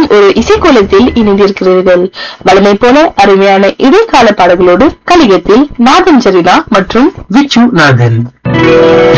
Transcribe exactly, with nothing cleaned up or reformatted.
ஒரு இசைக்கோலத்தில் இணைந்திருக்கிறீர்கள். வளமை போல அருமையான இடைக்கால பாடல்களோடு கலிகத்தில் நாதன் சரிதா மற்றும் விச்சு நாதன்.